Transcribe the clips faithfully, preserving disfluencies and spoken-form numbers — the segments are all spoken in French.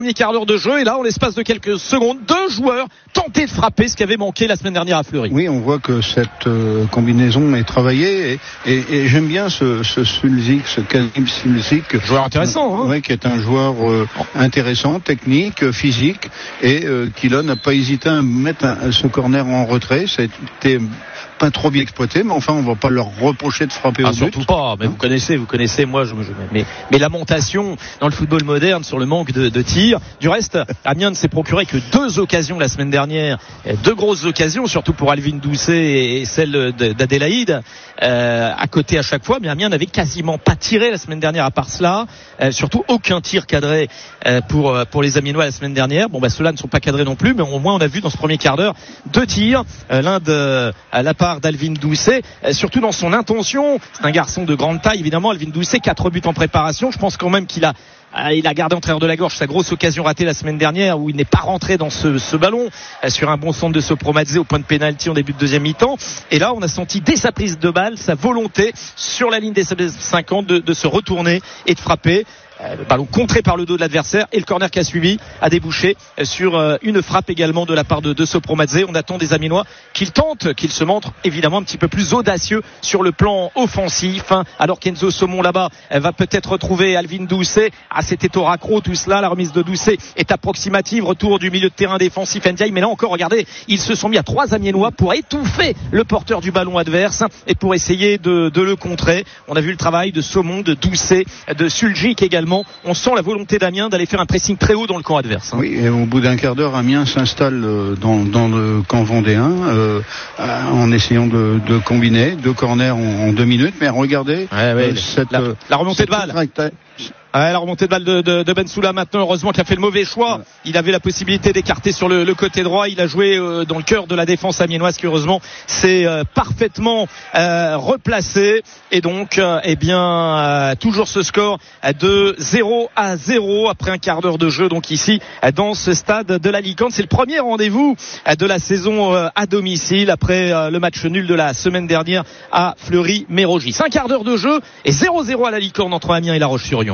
Premier quart d'heure de jeu et là en l'espace de quelques secondes deux joueurs tentaient de frapper ce qui avait manqué la semaine dernière à Fleury. Oui, on voit que cette euh, combinaison est travaillée et, et, et j'aime bien ce, ce Sulzik, ce Kasim Sulzik, joueur intéressant, hein. Oui, qui est un joueur euh, intéressant, technique, physique et euh, qui là n'a pas hésité à mettre un, ce corner en retrait. Ça a été pas trop bien exploité, mais enfin on va pas leur reprocher de frapper ah, au surtout but. pas, mais vous connaissez, vous connaissez moi je, je mais, mais lamentations dans le football moderne sur le manque de, de tirs. Du reste, Amiens ne s'est procuré que deux occasions la semaine dernière, deux grosses occasions, surtout pour Alvin Doucet et celle d'Adélaïde, euh, à côté à chaque fois, mais Amiens n'avait quasiment pas tiré la semaine dernière à part cela, euh, surtout aucun tir cadré euh, pour pour les Amiénois la semaine dernière. Bon bah ceux-là ne sont pas cadrés non plus, mais au moins on a vu dans ce premier quart d'heure deux tirs, euh, l'un de à la part d'Alvin Doucet, euh, surtout dans son intention. C'est un garçon de grande taille évidemment, Alvin Doucet, quatre buts en préparation. Je pense quand même qu'il a Il a gardé en travers de la gorge sa grosse occasion ratée la semaine dernière où il n'est pas rentré dans ce, ce ballon euh, sur un bon centre de Sopromadze au point de pénalty en début de deuxième mi-temps. Et là, on a senti dès sa prise de balle sa volonté sur la ligne des cinquante de, de se retourner et de frapper. Le ballon contré par le dos de l'adversaire et le corner qui a suivi a débouché sur une frappe également de la part de, de Sopromadze. On attend des Amiénois qu'ils tentent, qu'ils se montrent évidemment un petit peu plus audacieux sur le plan offensif, alors qu'Enzo Saumon là-bas va peut-être retrouver Alvin Doucet. Ah, c'était au raccro tout cela, la remise de Doucet est approximative, retour du milieu de terrain défensif Ndiaye, mais là encore regardez, ils se sont mis à trois Amiénois pour étouffer le porteur du ballon adverse et pour essayer de, de le contrer. On a vu le travail de Saumon, de Doucet, de Suljic également. On sent la volonté d'Amiens d'aller faire un pressing très haut dans le camp adverse. Hein. Oui, et au bout d'un quart d'heure, Amiens s'installe dans, dans le camp vendéen euh, en essayant de, de combiner deux corners en, en deux minutes. Mais regardez, ouais, ouais, euh, cette, la, la remontée cette de balle. Recta- Ouais, la remontée de balle de, de, de Bensoula maintenant, heureusement qu'il a fait le mauvais choix. Il avait la possibilité d'écarter sur le, le côté droit. Il a joué euh, dans le cœur de la défense amiénoise qui heureusement s'est euh, parfaitement euh, replacé. Et donc, euh, eh bien, euh, toujours ce score de zéro à zéro après un quart d'heure de jeu. Donc ici, dans ce stade de l'Alicante, c'est le premier rendez-vous de la saison euh, à domicile après euh, le match nul de la semaine dernière à Fleury-Mérogis. Un quart d'heure de jeu et zéro zéro à l'Alicante entre Amiens et La Roche-sur-Yon.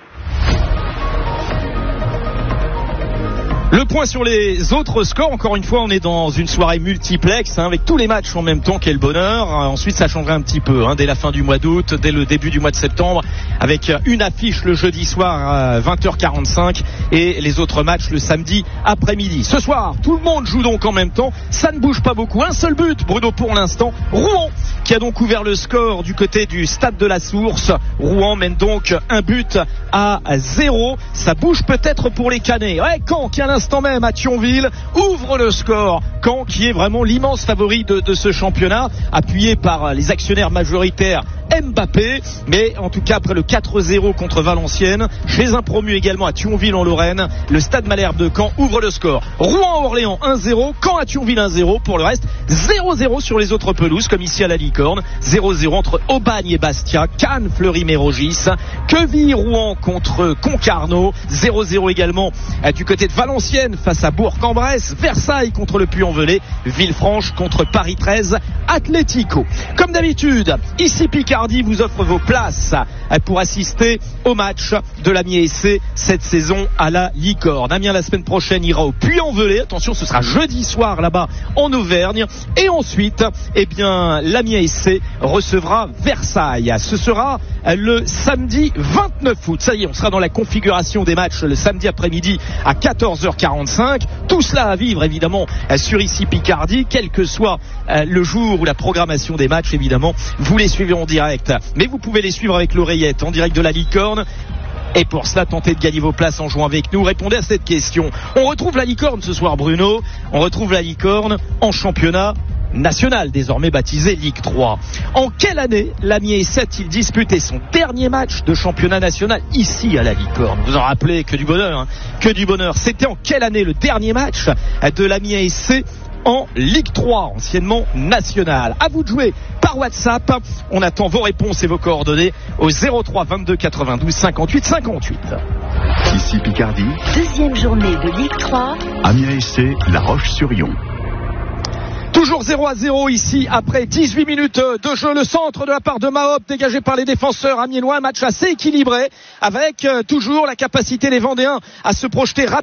Le point sur les autres scores, encore une fois on est dans une soirée multiplex hein, avec tous les matchs en même temps, quel bonheur. Ensuite ça changerait un petit peu hein, dès la fin du mois d'août, dès le début du mois de septembre, avec une affiche le jeudi soir à vingt heures quarante-cinq et les autres matchs le samedi après-midi. Ce soir tout le monde joue donc en même temps, ça ne bouge pas beaucoup, un seul but Bruno pour l'instant, Rouen qui a donc ouvert le score du côté du stade de la Source. Rouen mène donc un but à zéro, ça bouge peut-être pour les Canets. Ouais, Caen qui à l'instant même à Thionville ouvre le score. Caen qui est vraiment l'immense favori de, de ce championnat, appuyé par les actionnaires majoritaires Mbappé, mais en tout cas après le quatre zéro contre Valenciennes, chez un promu également à Thionville en Lorraine, le Stade Malherbe de Caen ouvre le score. Rouen-Orléans un zéro, Caen à Thionville un zéro, pour le reste zéro zéro sur les autres pelouses comme ici à la Licorne, zéro zéro entre Aubagne et Bastia, Cannes, Fleury-Mérogis, Quevilly-Rouen contre Concarneau, zéro zéro également du côté de Valenciennes face à Bourg-en-Bresse, Versailles contre le Puy-en-Velay, Villefranche contre Paris treize, Atlético. Comme d'habitude, ici Picardie vous offre vos places pour assister au match de l'Amiens S C cette saison à la Licorne. Amiens la semaine prochaine ira au Puy-en-Velay. Attention, ce sera jeudi soir là-bas en Auvergne. Et ensuite, eh bien, l'Amiens S C recevra Versailles. Ce sera le samedi vingt-neuf août. Ça y est, on sera dans la configuration des matchs le samedi après-midi à quatorze heures quarante-cinq. Tout cela à vivre évidemment sur ici Picardie, quel que soit le jour ou la programmation des matchs évidemment. Vous les suivez en direct, mais vous pouvez les suivre avec l'oreillette en direct de la Licorne. Et pour cela, tentez de gagner vos places en jouant avec nous. Répondez à cette question. On retrouve la Licorne ce soir, Bruno. On retrouve la Licorne en championnat national, désormais baptisé Ligue trois. En quelle année l'Amiens S C a-t-il disputé son dernier match de championnat national ici à la Licorne? Vous en rappelez, que du bonheur, hein, que du bonheur. C'était en quelle année le dernier match de l'Amiens S C en Ligue trois, anciennement nationale? À vous de jouer par WhatsApp. On attend vos réponses et vos coordonnées au zéro trois vingt-deux quatre-vingt-douze cinquante-huit cinquante-huit. Ici Picardie. Deuxième journée de Ligue trois. Amiens S C, La Roche-sur-Yon. Toujours toujours zéro à zéro ici après dix-huit minutes de jeu. Le centre de la part de Mahop dégagé par les défenseurs amiénois. Un match assez équilibré avec toujours la capacité des Vendéens à se projeter rapidement